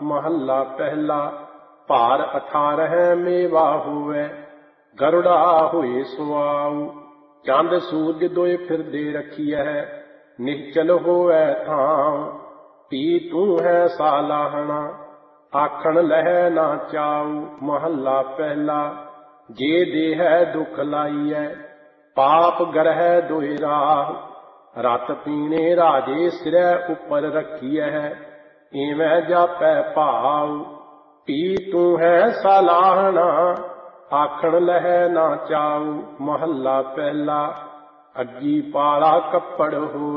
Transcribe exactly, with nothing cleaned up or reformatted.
महला पहला। भार अठारह मेवा हुए, गरुड़ा हुए सुआऊ। चंद सूरज दोए फिरदे रखिए, निश्चल होवे थां। पी तू है सालाहना, आखण लह ना चाऊ। महला पहला। जे देह दुख लाइए, पाप ग्रह दोए राह। रत पीने राजे सिरै उपर रखिए, इवें जापै भाव। पी तू है सालाहना, आखण लह ना चाऊ। महला पहला। अग्गी पाला कपड़ हो